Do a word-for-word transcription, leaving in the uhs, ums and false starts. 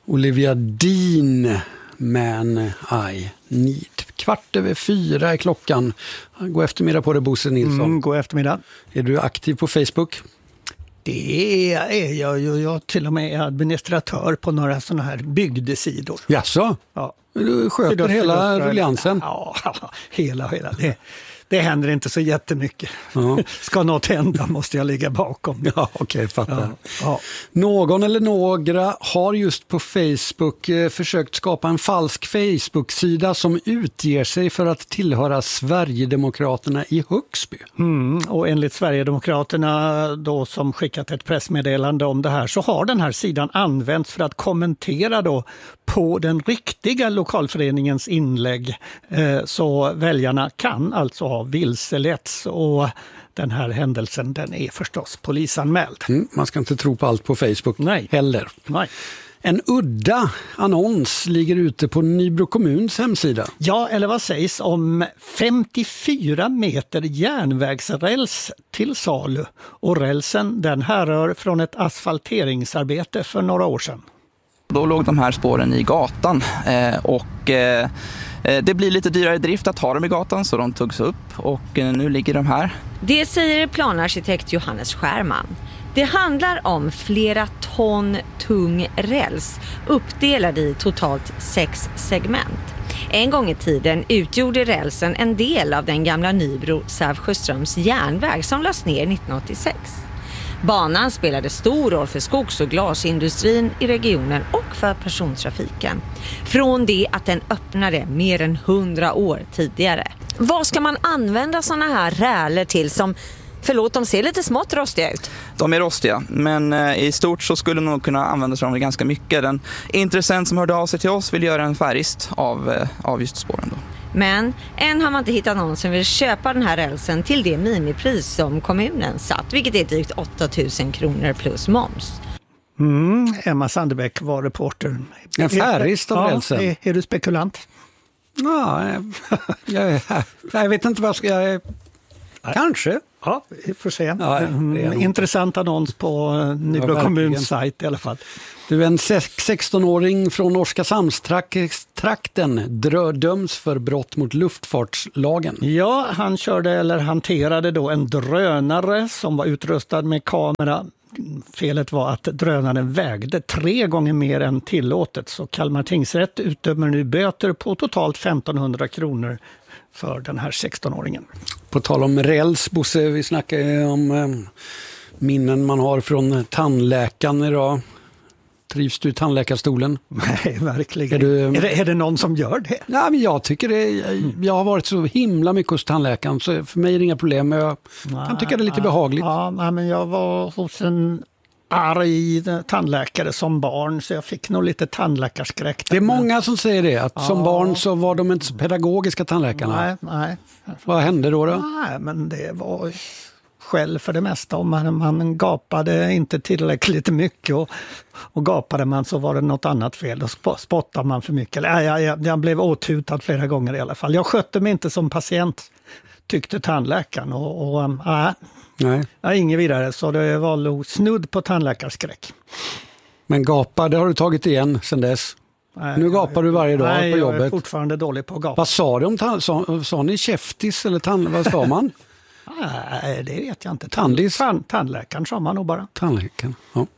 Olivia Dean, Man I Need. Kvart över fyra är klockan. God eftermiddag på det, Bosse Nilsson. Mm, god eftermiddag. Är du aktiv på Facebook? Det är jag ju. Jag till och med är administratör på några sådana här bygdesidor. Jaså? Ja. Du sköter Sydöstra, hela rulliansen? Ja, hela, hela. Det, det händer inte så jättemycket. Ja. Ska något hända måste jag ligga bakom. Ja, okej, okay, fattar. Ja, ja. Någon eller några har just på Facebook eh, försökt skapa en falsk Facebook-sida som utger sig för att tillhöra Sverigedemokraterna i Högsby. Mm, och enligt Sverigedemokraterna då, som skickat ett pressmeddelande om det här, så har den här sidan använts för att kommentera då på den riktiga lokalföreningens inlägg, eh, så väljarna kan alltså ha vilseletts, och den här händelsen, den är förstås polisanmäld. Mm, man ska inte tro på allt på Facebook. Nej. Heller. Nej. En udda annons ligger ute på Nybro kommuns hemsida. Ja, eller vad sägs om femtiofyra meter järnvägsräls till salu, och rälsen den härrör från ett asfalteringsarbete för några år sedan. Då låg de här spåren i gatan eh, och eh, det blir lite dyrare drift att ha dem i gatan, så de togs upp och eh, nu ligger de här. Det säger planarkitekt Johannes Skärman. Det handlar om flera ton tung räls uppdelad i totalt sex segment. En gång i tiden utgjorde rälsen en del av den gamla Nybro Sävsjöströms järnväg som lades ner nittonhundraåttiosex. Banan spelade stor roll för skogs- och glasindustrin i regionen och för persontrafiken. Från det att den öppnade mer än hundra år tidigare. Vad ska man använda såna här räler till som, förlåt, de ser lite smått rostiga ut? De är rostiga, men eh, i stort så skulle de nog kunna användas dem ganska mycket. Den intressent som hörde av sig till oss vill göra en färgist av, eh, av just spåren då. Men än har man inte hittat någon som vill köpa den här rälsen till det minipris som kommunen satt, vilket är drygt åtta tusen kronor plus moms. Mm, Emma Sandebäck var reporter. En färgist av ja, rälsen. Är, är du spekulant? Ja, jag, jag, jag vet inte vad jag ska... Jag, kanske. Ja, vi får se. Ja, mm, intressant annons på Nybro ja, kommuns sajt i alla fall. Du, en sexton-åring från Oskarshamnstrakten döms för brott mot luftfartslagen. Ja, han körde eller hanterade då en drönare som var utrustad med kamera. Felet var att drönaren vägde tre gånger mer än tillåtet, så Kalmar tingsrätt utdömer nu böter på totalt femtonhundra kronor för den här sexton-åringen. På tal om räls, Bosse, vi snackar om eh, minnen man har från tandläkaren idag. Trivs du i tandläkarstolen? Nej, verkligen. Är, du, är, det, är det någon som gör det? Ja, men jag tycker det. Jag, jag har varit så himla mycket hos tandläkaren, så för mig är det inga problem. Men jag nej, kan tycka det är lite nej, behagligt. Ja, nej, men jag var hos en arg tandläkare som barn, så jag fick nog lite tandläkarskräck. Det är många som säger det, att ja. som barn så var de inte så pedagogiska tandläkarna. Nej, nej. Vad hände då då? Nej, men det var skäll för det mesta. Om man, man gapade inte tillräckligt mycket, och, och gapade man så var det något annat fel. Då spottade man för mycket. Nej, jag, jag, jag blev åthutad flera gånger i alla fall. Jag skötte mig inte som patient, tyckte tandläkaren. Och, och äh, Nej. Ja, inget vidare, så det var snudd på tandläkarskräck. Men gapa, det har du tagit igen sedan dess. Nej, nu gapar du varje dag nej, på jobbet. Jag är fortfarande dålig på att gapa. Vad sa du om tand... Sa, sa ni käftis eller tand... Vad sa man? Nej, det vet jag inte. Tandis? Tand, tandläkaren sa man nog bara. Tandläkaren, ja.